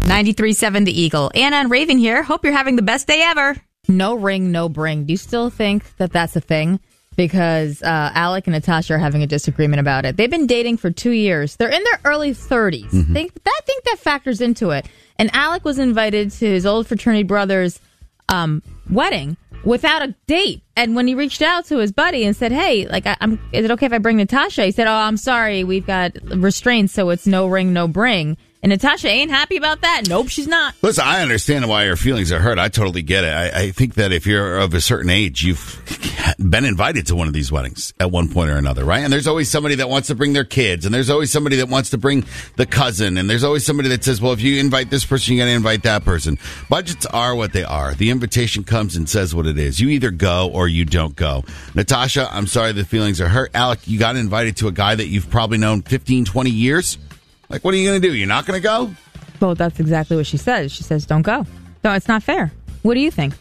93.7 The Eagle. Anna and Raven here. Hope you're having the best day ever. No ring, no bring. Do you still think that that's a thing? Because Alec and Natasha are having a disagreement about it. They've been dating for 2 years. They're in their early 30s. Mm-hmm. I think that factors into it. And Alec was invited to his old fraternity brother's wedding without a date. And when he reached out to his buddy and said, hey, like, is it okay if I bring Natasha? He said, oh, I'm sorry. We've got restraints, so it's no ring, no bring. And Natasha ain't happy about that. Nope, she's not. Listen, I understand why your feelings are hurt. I totally get it. I think that if you're of a certain age, you've been invited to one of these weddings at one point or another, right? And there's always somebody that wants to bring their kids, and there's always somebody that wants to bring the cousin, and there's always somebody that says, well, if you invite this person, you got to invite that person. Budgets are what they are. The invitation comes and says what it is. You either go or you don't go. Natasha, I'm sorry the feelings are hurt. Alec, you got invited to a guy that you've probably known 15, 20 years. Like, what are you going to do? You're not going to go? Well, that's exactly what she says. She says, don't go. No, it's not fair. What do you think?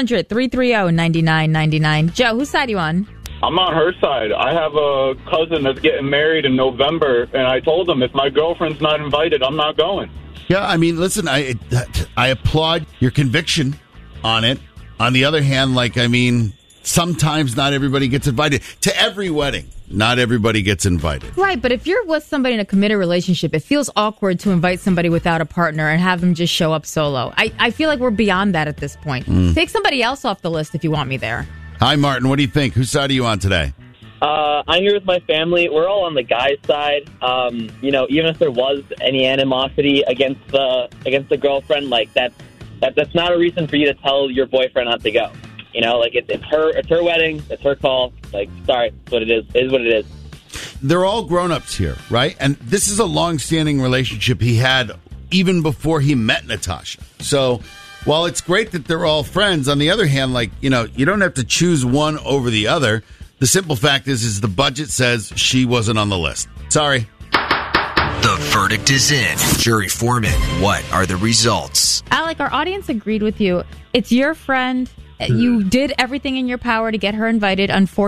1-800-330-9999. Joe, whose side are you on? I'm on her side. I have a cousin that's getting married in November, and I told him if my girlfriend's not invited, I'm not going. Yeah, I mean, listen, I applaud your conviction on it. On the other hand, sometimes not everybody gets invited to every wedding. Not everybody gets invited. Right, but if you're with somebody in a committed relationship, it feels awkward to invite somebody without a partner and have them just show up solo. I feel like we're beyond that at this point. Take somebody else off the list if you want me there. Hi, Martin. What do you think? Whose side are you on today? I'm here with my family. We're all on the guy's side. Even if there was any animosity against the girlfriend, that's not a reason for you to tell your boyfriend not to go. It's her wedding, it's her call. Sorry, it's what it is. It is what it is. They're all grown-ups here, right? And this is a long-standing relationship he had even before he met Natasha. So while it's great that they're all friends, on the other hand, you don't have to choose one over the other. The simple fact is the budget says she wasn't on the list. Sorry. The verdict is in. Jury foreman, what are the results? Alec, our audience agreed with you. It's your friend. You did everything in your power to get her invited. Unfortunately,